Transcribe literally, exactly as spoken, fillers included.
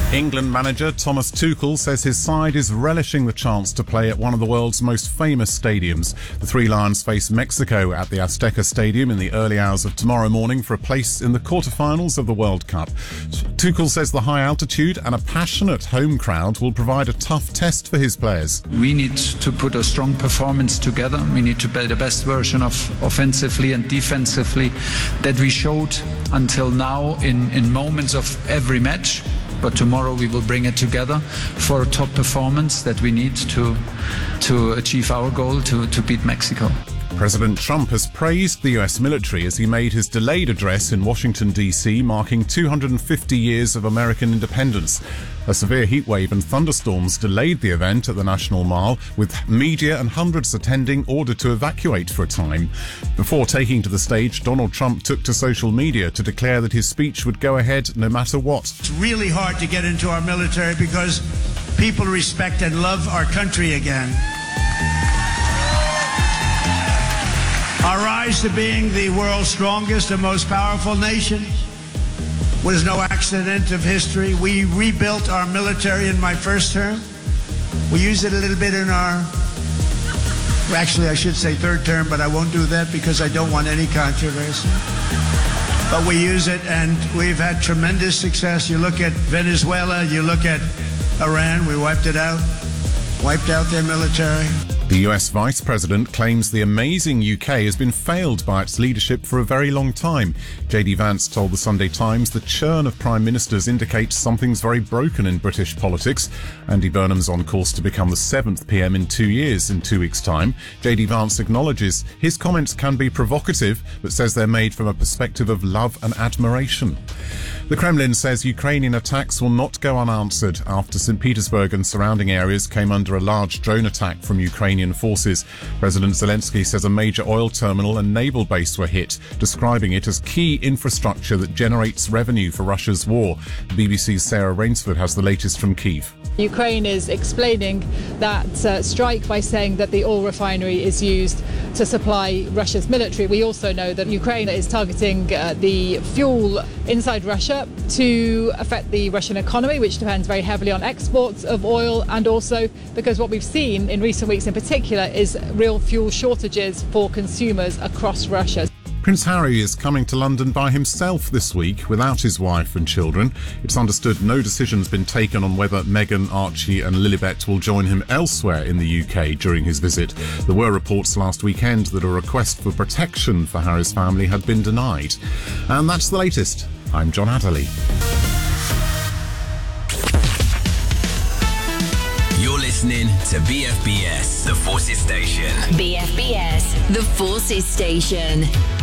England manager Thomas Tuchel says his side is relishing the chance to play at one of the world's most famous stadiums. The Three Lions face Mexico at the Azteca Stadium in the early hours of tomorrow morning for a place in the quarterfinals of the World Cup. Tuchel says the high altitude and a passionate home crowd will provide a tough test for his players. We need to put a strong performance together. We need to build the best version of offensively and defensively that we showed until now in, in moments of every match. But tomorrow we will bring it together for a top performance that we need to to achieve our goal to, to beat Mexico. President Trump has praised the U S military as he made his delayed address in Washington, D C, marking two hundred fifty years of American independence. A severe heatwave and thunderstorms delayed the event at the National Mall, with media and hundreds attending ordered to evacuate for a time. Before taking to the stage, Donald Trump took to social media to declare that his speech would go ahead no matter what. It's really hard to get into our military because people respect and love our country again. Our rise to being the world's strongest and most powerful nation was no accident of history. We rebuilt our military in my first term. We used it a little bit in our, well, actually I should say third term, but I won't do that because I don't want any controversy. But we use it and we've had tremendous success. You look at Venezuela, you look at Iran, we wiped it out, wiped out their military. The U S Vice President claims the amazing U K has been failed by its leadership for a very long time. J D Vance told the Sunday Times the churn of prime ministers indicates something's very broken in British politics. Andy Burnham's on course to become the seventh P M in two years in two weeks' time. J D Vance acknowledges his comments can be provocative, but says they're made from a perspective of love and admiration. The Kremlin says Ukrainian attacks will not go unanswered after Saint Petersburg and surrounding areas came under a large drone attack from Ukrainian forces. President Zelensky says a major oil terminal and naval base were hit, describing it as key infrastructure that generates revenue for Russia's war. The B B C's Sarah Rainsford has the latest from Kyiv. Ukraine is explaining that uh, strike by saying that the oil refinery is used to supply Russia's military. We also know that Ukraine is targeting uh, the fuel inside Russia to affect the Russian economy, which depends very heavily on exports of oil, and also because what we've seen in recent weeks in particular is real fuel shortages for consumers across Russia. Prince Harry is coming to London by himself this week without his wife and children. It's understood no decision's been taken on whether Meghan, Archie and Lilibet will join him elsewhere in the U K during his visit. There were reports last weekend that a request for protection for Harry's family had been denied. And that's the latest. I'm John Adderley. You're listening to B F B S, The Forces Station. B F B S, The Forces Station.